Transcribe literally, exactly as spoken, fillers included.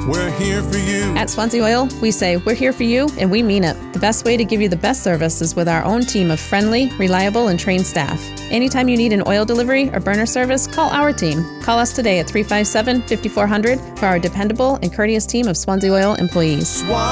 we're here for you. At Swansea Oil, we say we're here for you, and we mean it. The best way to give you the best service is with our own team of friendly, reliable, and trained staff. Anytime you need an oil delivery or burner service, call our team. Call us today at three five seven, five four zero zero for our dependable and courteous team of Swansea Oil employees. Swansea